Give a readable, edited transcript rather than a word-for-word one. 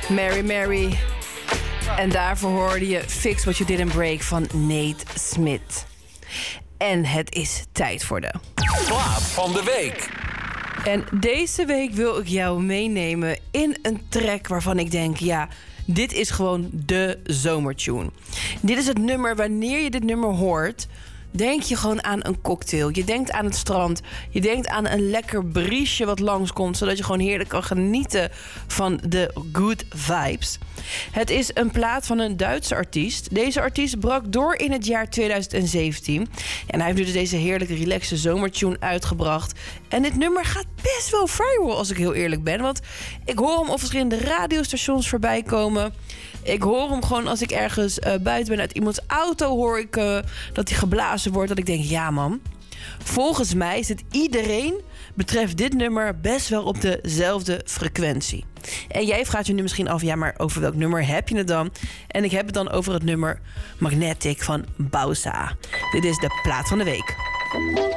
Mary Mary. En daarvoor hoorde je Fix What You Didn't Break van Nate Smith. En het is tijd voor de Plaat van de week. En deze week wil ik jou meenemen in een track waarvan ik denk, ja, dit is gewoon de zomertune. Dit is het nummer, wanneer je dit nummer hoort, denk je gewoon aan een cocktail. Je denkt aan het strand. Je denkt aan een lekker briesje wat langskomt, zodat je gewoon heerlijk kan genieten van de good vibes. Het is een plaat van een Duitse artiest. Deze artiest brak door in het jaar 2017. En hij heeft nu dus deze heerlijke relaxe zomertune uitgebracht. En dit nummer gaat best wel viral, als ik heel eerlijk ben. Want ik hoor hem op verschillende radiostations voorbij komen. Ik hoor hem gewoon als ik ergens buiten ben uit iemands auto, hoor ik dat hij geblazen wordt. Dat ik denk, ja man, volgens mij zit iedereen betreft dit nummer best wel op dezelfde frequentie. En jij vraagt je nu misschien af, ja, maar over welk nummer heb je het dan? En ik heb het dan over het nummer Magnetic van Bausa. Dit is de plaat van de week.